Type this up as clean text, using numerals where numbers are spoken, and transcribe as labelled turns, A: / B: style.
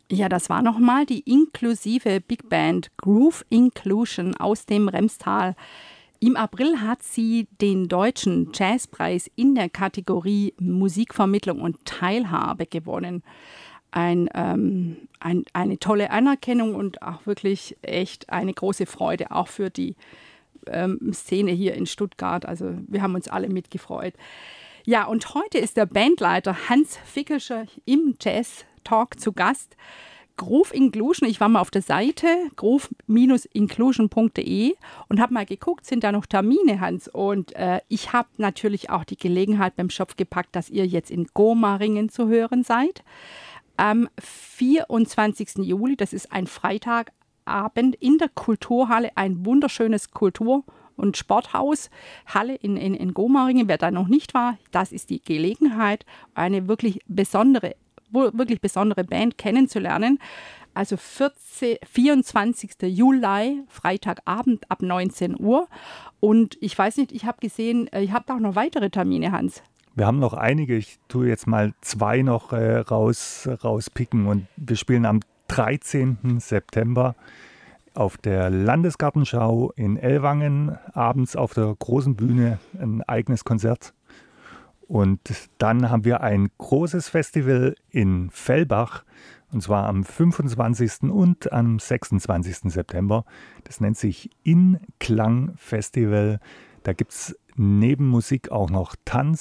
A: Ja, das war nochmal die inklusive Big Band Groove Inclusion aus dem Remstal. Im April hat sie den Deutschen Jazzpreis in der Kategorie Musikvermittlung und Teilhabe gewonnen. Eine tolle Anerkennung und auch wirklich echt eine große Freude, auch für die Szene hier in Stuttgart. Also wir haben uns alle mitgefreut. Ja, und heute ist der Bandleiter Hans Fickelscher im Jazz Talk zu Gast. Groove Inclusion, ich war mal auf der Seite groove-inclusion.de und habe mal geguckt, sind da noch Termine, Hans? Und ich habe natürlich auch die Gelegenheit beim Schopf gepackt, dass ihr jetzt in Gomaringen zu hören seid. Am 24. Juli, das ist ein Freitagabend in der Kulturhalle, ein wunderschönes Kultur- und Sporthaus, Halle in Gomaringen. Wer da noch nicht war, das ist die Gelegenheit, eine wirklich besondere Band kennenzulernen. Also 24. Juli, Freitagabend ab 19 Uhr. Und ich weiß nicht, ich habe gesehen, ihr habt auch noch weitere Termine, Hans.
B: Wir haben noch einige. Ich tue jetzt mal 2 noch rauspicken. Und wir spielen am 13. September auf der Landesgartenschau in Ellwangen, abends auf der großen Bühne ein eigenes Konzert. Und dann haben wir ein großes Festival in Fellbach, und zwar am 25. und am 26. September. Das nennt sich In-Klang Festival. Da gibt es neben Musik auch noch Tanz